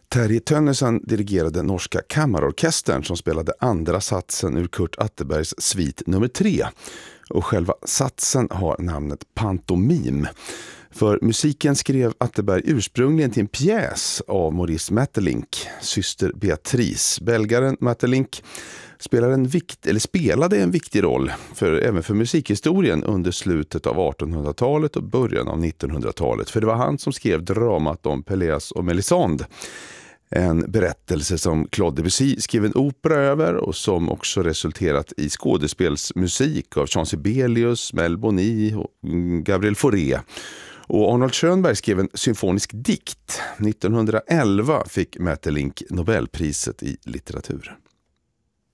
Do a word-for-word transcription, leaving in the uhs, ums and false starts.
Terje Tönnesson dirigerade norska kammarorkestern som spelade andra satsen ur Kurt Atterbergs svit nummer tre. Och själva satsen har namnet Pantomim. För musiken skrev Atterberg ursprungligen till en pjäs av Maurice Maeterlinck, syster Beatrice. Belgaren Maeterlinck spelade en, vikt, eller spelade en viktig roll för, även för musikhistorien under slutet av artonhundratalet och början av nittonhundratalet. För det var han som skrev dramat om Pelléas och Mélisande. En berättelse som Claude Debussy skrev en opera över och som också resulterat i skådespelsmusik av Jean Sibelius, Mel Boni och Gabriel Fauré. Och Arnold Schönberg skrev en symfonisk dikt. nittonhundraelva fick Maeterlinck Nobelpriset i litteratur.